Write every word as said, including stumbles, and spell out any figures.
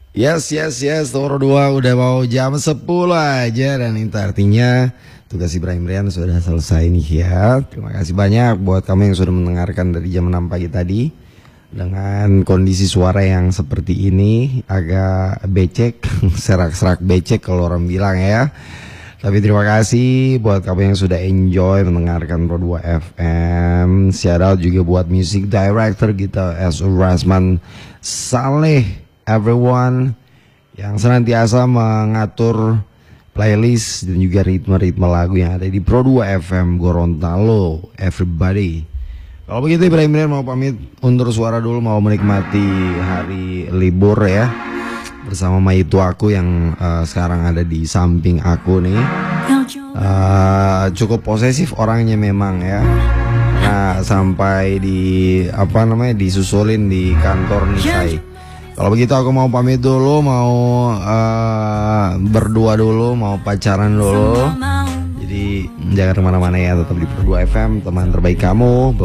Yes, yes, yes, Toro dua udah mau jam sepuluh aja. Dan itu artinya tugas Ibrahim Rian sudah selesai nih ya. Terima kasih banyak buat kamu yang sudah mendengarkan dari jam enam pagi tadi. Dengan kondisi suara yang seperti ini, agak becek, serak-serak becek kalau orang bilang ya. Tapi terima kasih buat kamu yang sudah enjoy mendengarkan Pro dua F M. Shout out juga buat music director kita S. Rasman Saleh, everyone yang senantiasa mengatur playlist dan juga ritme-ritme lagu yang ada di Pro dua F M Gorontalo, everybody. Kalau begitu Ibrahim Rian mau pamit undur suara dulu, mau menikmati hari libur ya bersama Maitu aku yang uh, sekarang ada di samping aku nih. Uh, cukup posesif orangnya memang ya. Nah sampai di apa namanya disusulin di kantor nih say. Kalau begitu aku mau pamit dulu, mau uh, berdua dulu, mau pacaran dulu. Jadi jangan kemana-mana ya, tetap di Pro dua F M, teman terbaik kamu.